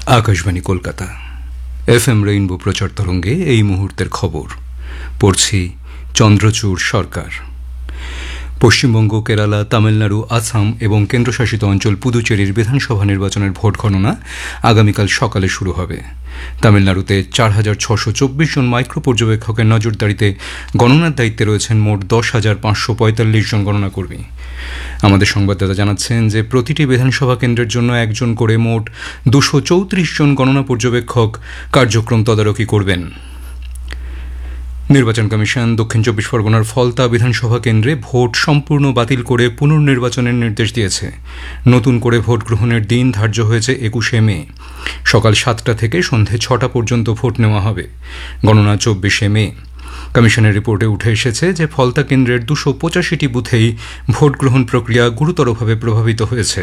Akashvani Kolkata FM rainbow প্রচার তরঙ্গে এই মুহূর্তের খবর পড়ছি চন্দ্রচূড় সরকার। পশ্চিমবঙ্গ, কেরালা, তামিলনাড়ু, আসাম এবং কেন্দ্রশাসিত অঞ্চল পুদুচেরির বিধানসভা নির্বাচনের ভোট গণনা আগামীকাল সকালে শুরু হবে। তামিলনাড়ুতে 4,624 জন মাইক্রো পর্যবেক্ষকের নজরদারিতে গণনার দায়িত্বে রয়েছেন মোট 10,545 জন গণনাকর্মী। আমাদের সংবাদদাতা জানাচ্ছেন যে প্রতিটি বিধানসভা কেন্দ্রের জন্য একজন করে মোট 234 জন গণনা পর্যবেক্ষক কার্যক্রম তদারকি করবেন। নির্বাচন কমিশন দক্ষিণ 24 পরগনার ফলতা বিধানসভা কেন্দ্রে ভোট সম্পূর্ণ বাতিল করে পুনর্নির্বাচনের নির্দেশ দিয়েছে। নতুন করে ভোট গ্রহণের দিন ধার্য হয়েছে 21শে মে। সকাল 7টা থেকে সন্ধে 6টা পর্যন্ত ভোট নেওয়া হবে। গণনা 24শে মে। কমিশনের রিপোর্টে উঠে এসেছে যে ফলতা কেন্দ্রের 285টি বুথেই ভোট গ্রহণ প্রক্রিয়া গুরুতরভাবে প্রভাবিত হয়েছে।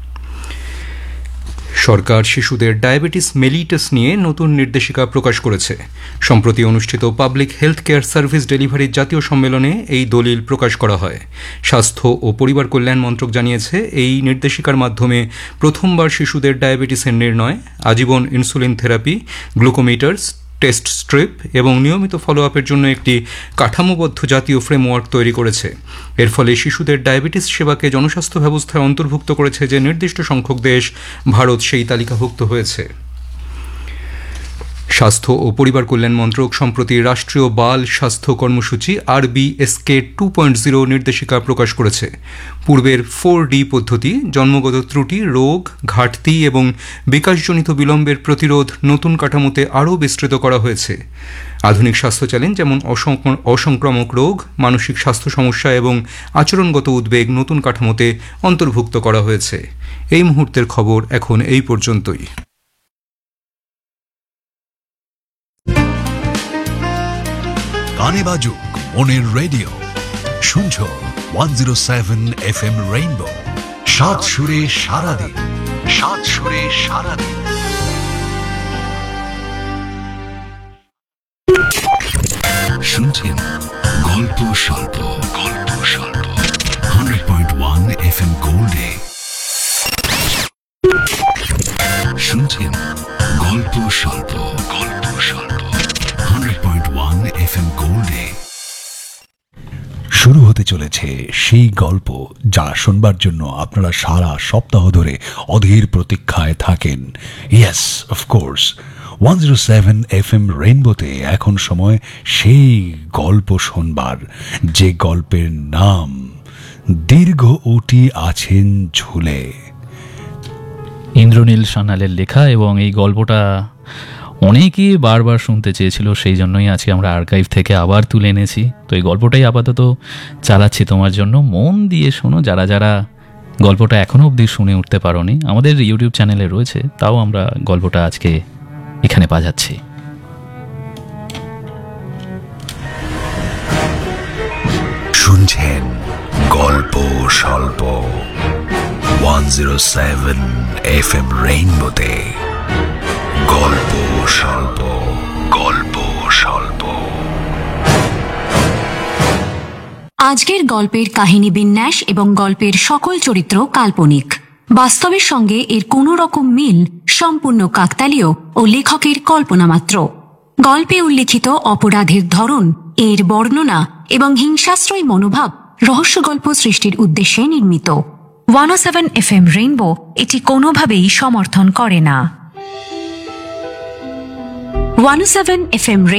সরকার শিশুদের ডায়াবেটিস মেলিটাস নিয়ে নতুন নির্দেশিকা প্রকাশ করেছে। সম্প্রতি অনুষ্ঠিত পাবলিক হেলথ কেয়ার সার্ভিস ডেলিভারির জাতীয় সম্মেলনে এই দলিল প্রকাশ করা হয়। স্বাস্থ্য ও পরিবার কল্যাণ মন্ত্রক জানিয়েছে, এই নির্দেশিকার মাধ্যমে প্রথমবার শিশুদের ডায়াবেটিসের নির্ণয়, আজীবন insulin therapy, glucometer, test strip এবং নিয়মিত ফলো আপের জন্য একটি কাঠামোবদ্ধ জাতীয় ফ্রেমওয়ার্ক তৈরি করেছে। এর ফলে শিশুদের ডায়াবেটিস সেবাকে জনস্বাস্থ্য ব্যবস্থায় অন্তর্ভুক্ত করেছে যে নির্দিষ্ট সংখ্যক দেশ, ভারত সেই তালিকাভুক্ত হয়েছে। স্বাস্থ্য ও পরিবার কল্যাণ মন্ত্রক সম্প্রতি রাষ্ট্রীয় বাল স্বাস্থ্য কর্মসূচি RBSK 2.0 নির্দেশিকা প্রকাশ করেছে। পূর্বের 4D পদ্ধতি, জন্মগত ত্রুটি, রোগ, ঘাটতি এবং বিকাশজনিত বিলম্বের প্রতিরোধ নতুন কাঠামোতে আরও বিস্তৃত করা হয়েছে। আধুনিক স্বাস্থ্য চ্যালেঞ্জ যেমন অসংক্রামক রোগ, মানসিক স্বাস্থ্য সমস্যা এবং আচরণগত উদ্বেগ নতুন কাঠামোতে অন্তর্ভুক্ত করা হয়েছে। এই মুহূর্তের খবর এখন এই পর্যন্তই। গানে বাজুক মনের রেডিও, শুনছ 107 FM রেইনবো। সাত সুরে সারাদিন, সাত সুরে সারাদিন। শুনছেন গল্প স্বল্প, গল্প স্বল্প 100.1 FM গোল্ডে। শুনছেন গল্প স্বল্প, গল্প স্বল্প 100.1 FM গোল্ডে। শুরু হতে চলেছে সেই গল্প যা শুনবার জন্য আপনারা সারা সপ্তাহ ধরে অধীর প্রতীক্ষায় থাকেন। ইয়েস, অফকোর্স 107 FM রেইনবোতে এখন সময় সেই গল্প শুনবার, যে গল্পের নাম দীর্ঘ ওটি আছেন ঝুলে। ইন্দ্রনীল সান্যালের লেখা, এবং এই গল্পটা অনেকেই বারবার শুনতে চেয়েছিল, সেই জন্যই আজকে আমরা আর্কাইভ থেকে আবার তুলে এনেছি। তো এই গল্পটাই আপাতত চালাচ্ছি তোমার জন্য। মন দিয়ে শোনো, যারা যারা গল্পটা এখনও অবধি শুনে উঠতে পারোনি, আমাদের ইউটিউব চ্যানেলে রয়েছে, তাও আমরা গল্পটা আজকে এখানে বাজাচ্ছি। শুনছেন গল্প স্বল্প 107 FM রেইনবোতে। গল্প স্বল্প, গল্প স্বল্প। আজকের গল্পের কাহিনী বিন্যাস এবং গল্পের সকল চরিত্র কাল্পনিক। বাস্তবের সঙ্গে এর কোনো রকম মিল সম্পূর্ণ কাকতালীয় ও লেখকের কল্পনা মাত্র। গল্পে উল্লেখিত অপরাধের ধরন, এর বর্ণনা এবং হিংসাশ্রয়ী মনোভাব রহস্য গল্প সৃষ্টির উদ্দেশ্যে নির্মিত। 107 FM রেইনবো এটি কোনোভাবেই সমর্থন করে না। 107 FM